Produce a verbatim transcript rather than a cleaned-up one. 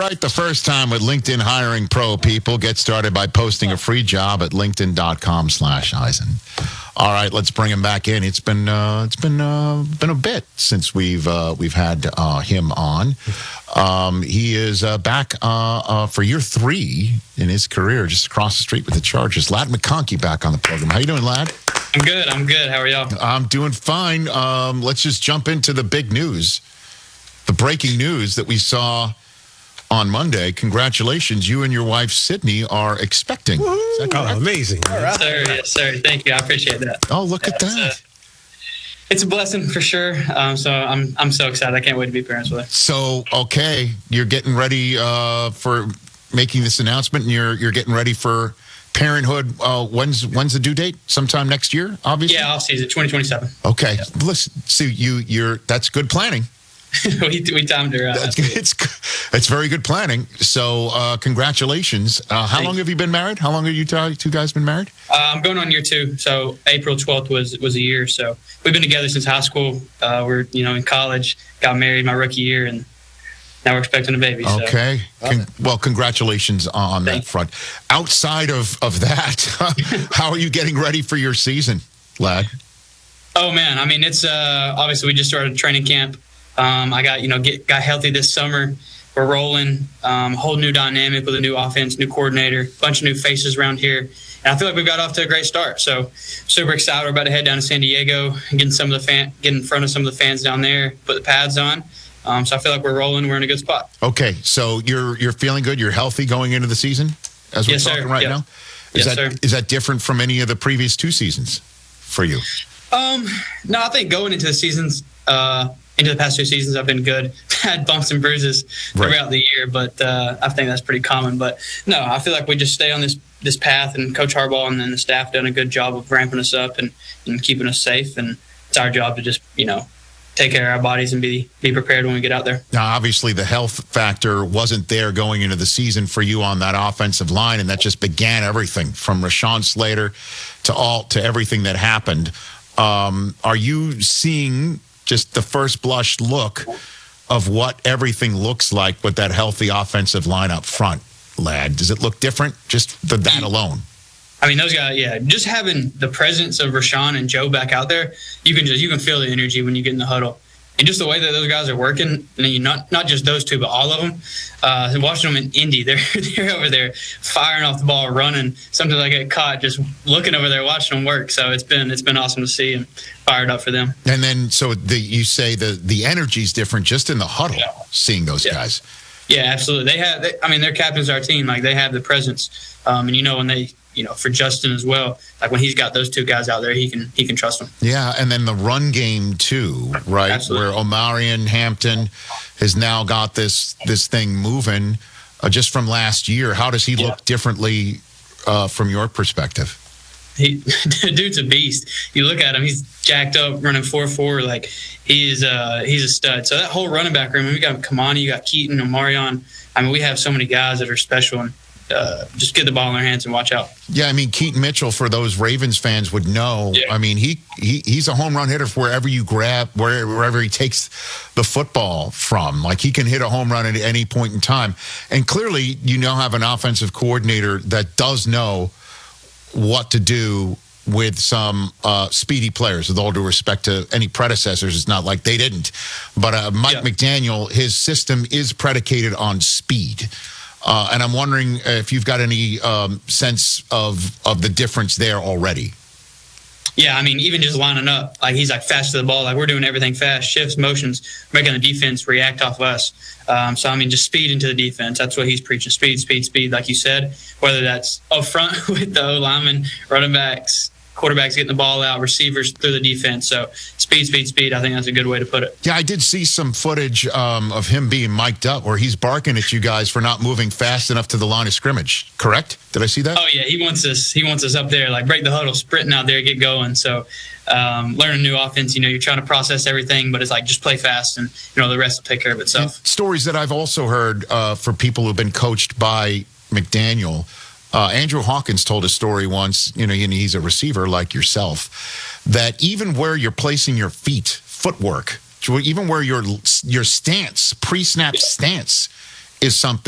right the first time with LinkedIn Hiring Pro, people. Get started by posting a free job at linkedin.com slash Eisen. All right, let's bring him back in. It's been uh, it's been uh, been a bit since we've uh, we've had uh, him on. Um, he is uh, back uh, uh, for year three in his career, just across the street with the Chargers. Ladd McConkey back on the program. How you doing, Ladd? I'm good. I'm good. How are y'all? I'm doing fine. Um, let's just jump into the big news, the breaking news that we saw on Monday. Congratulations, you and your wife Sydney are expecting. Oh, amazing! All right. Sir, yes, sir. Thank you. I appreciate that. Oh, look yeah, at that. It's a, it's a blessing for sure. Um, so I'm I'm so excited. I can't wait to be parents with her. So okay, you're getting ready uh, for making this announcement, and you're you're getting ready for parenthood. Uh, when's when's the due date? Sometime next year, obviously. Yeah, off season twenty twenty-seven. Okay, yeah. Listen, see you. You're that's good planning. we, we timed her out. That's, it's it's very good planning. So uh, congratulations. Uh, how Thank long have you been married? How long have you t- two guys been married? Uh, I'm going on year two. So April twelfth was was a year. So we've been together since high school. Uh, we're you know in college. Got married my rookie year, and now we're expecting a baby. So. Okay. Con- well, congratulations on Thank that front. Outside of of that, how are you getting ready for your season, Ladd? Oh man, I mean it's uh, obviously we just started training camp. Um, I got, you know, get, got healthy this summer. We're rolling, um, whole new dynamic with a new offense, new coordinator, bunch of new faces around here. And I feel like we've got off to a great start. So super excited. We're about to head down to San Diego and getting some of the fan, get in front of some of the fans down there, put the pads on. Um, so I feel like we're rolling. We're in a good spot. Okay. So you're, you're feeling good. You're healthy going into the season as we're yes, talking sir. right yep. now. Is yes, that, sir. is that different from any of the previous two seasons for you? Um, no, I think going into the seasons, uh, into the past two seasons, I've been good. Had bumps and bruises right. throughout the year, but uh, I think that's pretty common. But no, I feel like we just stay on this this path, and Coach Harbaugh and then the staff done a good job of ramping us up and, and keeping us safe. And it's our job to just, you know, take care of our bodies and be be prepared when we get out there. Now, obviously, the health factor wasn't there going into the season for you on that offensive line, and that just began everything from Rashawn Slater to Alt to everything that happened. Um, are you seeing just the first blush look of what everything looks like with that healthy offensive line up front, Ladd? Does it look different just for that alone? I mean, those guys, yeah, just having the presence of Rashawn and Joe back out there, you can just you can feel the energy when you get in the huddle. And just the way that those guys are working, and you not not just those two, but all of them. Uh, watching them in Indy, they're they're over there firing off the ball, running. Sometimes I get caught just looking over there, watching them work. So it's been it's been awesome to see and fired up for them. And then, so the, you say the the energy's different just in the huddle, yeah. seeing those yeah. guys. Yeah, absolutely. They have. They, I mean, they're captains of our team. Like they have the presence, um, and you know when they. You know, for Justin as well, like when he's got those two guys out there, he can he can trust them. Yeah, and then the run game too, right? Absolutely. Where Omarion Hampton has now got this this thing moving uh, just from last year. How does he yeah. look differently uh, from your perspective? He, the dude's a beast. You look at him; he's jacked up, running four four. Like he is, uh, he's a stud. So that whole running back room, we got Kamani, you got Keaton, Omarion. I mean, we have so many guys that are special and. Uh, just get the ball in their hands and watch out. Yeah, I mean, Keaton Mitchell, for those Ravens fans would know, yeah. I mean, he, he he's a home run hitter wherever you grab, wherever, wherever he takes the football from. Like, he can hit a home run at any point in time. And clearly, you now have an offensive coordinator that does know what to do with some uh, speedy players. With all due respect to any predecessors, it's not like they didn't. But uh, Mike yeah. McDaniel, his system is predicated on speed. Uh, and I'm wondering if you've got any um, sense of of the difference there already. Yeah, I mean, even just lining up, like he's like fast to the ball, like we're doing everything fast, shifts, motions, making the defense react off of us. Um, so, I mean, just speed into the defense. That's what he's preaching, speed, speed, speed, like you said, whether that's up front with the O-linemen, running backs, quarterbacks getting the ball out, receivers through the defense. So speed, speed, speed. I think that's a good way to put it. Yeah, I did see some footage um, of him being mic'd up where he's barking at you guys for not moving fast enough to the line of scrimmage. Correct? Did I see that? Oh yeah, he wants us. He wants us up there, like break the huddle, sprinting out there, get going. So um, learning new offense. You know, you're trying to process everything, but it's like just play fast, and you know the rest will take care of itself. And stories that I've also heard uh, for people who've been coached by McDaniel. Uh, Andrew Hawkins told a story once, you know, and he's a receiver like yourself, that even where you're placing your feet, footwork, even where your your stance, pre-snap stance is something